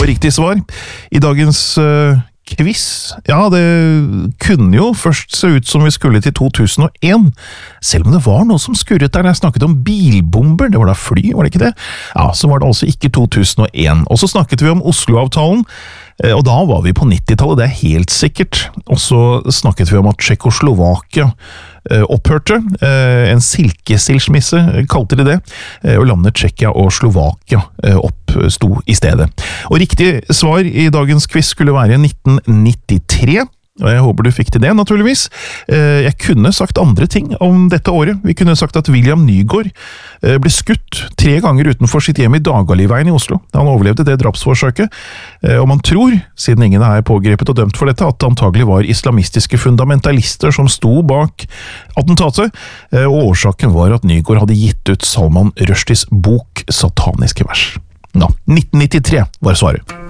Og riktig svar i dagens quiz, ja, det kunne jo først se ut som vi skulle til 2001, selv om det var noe som skurret der når jeg snakket om bilbomber, det var da fly, var det ikke det? Ja, så var det altså ikke 2001. Og så snakket vi om Oslo-avtalen, og da var vi på 90-tallet, det helt sikkert. Og så snakket vi om at Tsjekkoslovakia opphørte, en silkesilsmisse kalte de det, og landet Tsjekkia og Slovakia oppsto i stedet. Og riktig svar i dagens quiz skulle være 1993, og jeg håper du fikk til det, naturligvis. Jeg kunne sagt andre ting om dette året. Vi kunne sagt at William Nygaard ble skutt 3 ganger utenfor sitt hjem i Dagaliveien i Oslo. Han overlevde det drapsforsøket, og man tror, siden ingen er pågrepet og dømt for dette, at det antagelig var islamistiske fundamentalister som sto bak attentatet, og årsaken var at Nygaard hadde gitt ut Salman Rushdies bok Sataniske vers. Ja, 1993 var svaret.